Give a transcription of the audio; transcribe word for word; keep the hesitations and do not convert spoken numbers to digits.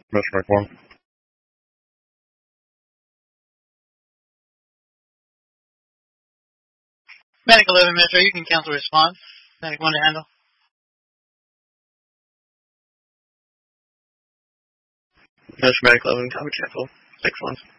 Metro Medic one. Medic eleven, Metro, you can cancel response. Medic one to handle. Metro Medic eleven, copy cancel. Six one.